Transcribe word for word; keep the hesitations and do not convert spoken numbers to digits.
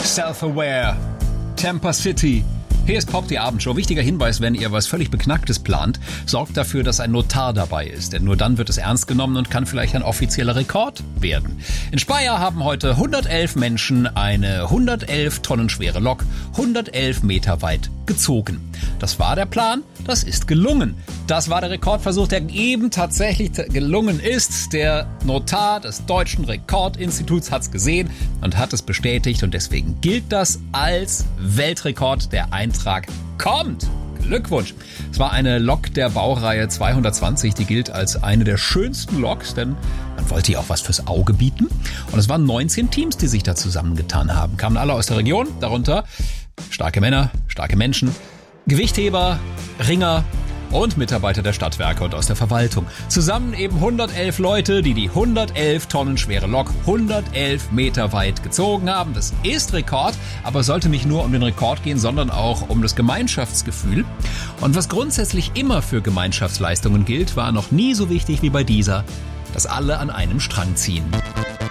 Self-Aware, Tampa City. Hier ist Pop, die Abendshow. Wichtiger Hinweis, wenn ihr was völlig Beknacktes plant, sorgt dafür, dass ein Notar dabei ist. Denn nur dann wird es ernst genommen und kann vielleicht ein offizieller Rekord werden. In Speyer haben heute hundertelf Menschen eine hundertelf Tonnen schwere Lok hundertelf Meter weit gezogen. Das war der Plan, das ist gelungen. Das war der Rekordversuch, der eben tatsächlich gelungen ist. Der Notar des Deutschen Rekordinstituts hat es gesehen und hat es bestätigt. Und deswegen gilt das als Weltrekord. Der Eintrag kommt. Glückwunsch. Es war eine Lok der Baureihe zweihundertzwanzig, die gilt als eine der schönsten Loks, denn man wollte ihr auch was fürs Auge bieten. Und es waren neunzehn Teams, die sich da zusammengetan haben. Kamen alle aus der Region, darunter starke Männer, starke Menschen, Gewichtheber, Ringer und Mitarbeiter der Stadtwerke und aus der Verwaltung. Zusammen eben hundertelf Leute, die die hundertelf Tonnen schwere Lok hundertelf Meter weit gezogen haben. Das ist Rekord, aber sollte nicht nur um den Rekord gehen, sondern auch um das Gemeinschaftsgefühl. Und was grundsätzlich immer für Gemeinschaftsleistungen gilt, war noch nie so wichtig wie bei dieser, dass alle an einem Strang ziehen.